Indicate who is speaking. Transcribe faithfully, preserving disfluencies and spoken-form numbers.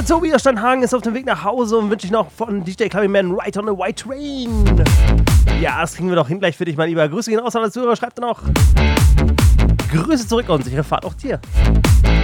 Speaker 1: Tobias Steinhagen ist auf dem Weg nach Hause und wünsche ich noch von D J Clubbingman Right on the White Train. Ja, das kriegen wir doch hin gleich für dich, mein Lieber. Grüße gehen raus an alle Zuhörer. Schreibt dann auch Grüße zurück und sichere Fahrt auch dir.